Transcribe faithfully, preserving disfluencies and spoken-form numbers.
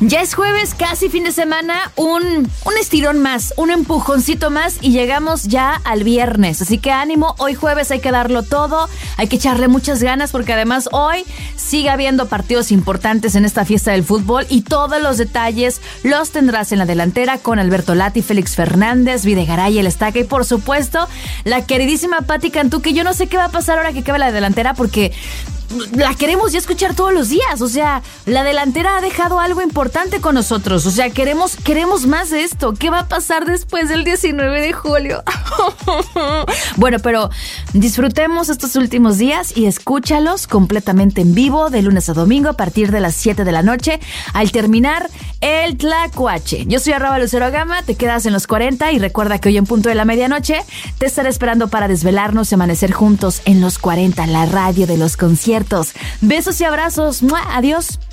Ya es jueves, casi fin de semana, un, un estirón más, un empujoncito más y llegamos ya al viernes. Así que ánimo, hoy jueves hay que darlo todo, hay que echarle muchas ganas porque además hoy sigue habiendo partidos importantes en esta fiesta del fútbol y todos los detalles los tendrás en la delantera con Alberto Lati, Félix Fernández, Videgaray, el Estaca y por supuesto la queridísima Pati Cantú, que yo no sé qué va a pasar ahora que acabe la delantera porque la queremos ya escuchar todos los días. O sea, la delantera ha dejado algo importante con nosotros. O sea, queremos, queremos más de esto. ¿Qué va a pasar después del diecinueve de julio? Bueno, pero disfrutemos estos últimos días y escúchalos completamente en vivo de lunes a domingo a partir de las siete de la noche al terminar el Tlacuache. Yo soy arroba Lucero Gama, te quedas en los cuarenta y recuerda que hoy en punto de la medianoche te estaré esperando para desvelarnos y amanecer juntos en los cuarenta, la radio de los conciertos. Besos y abrazos. ¡Mua! Adiós.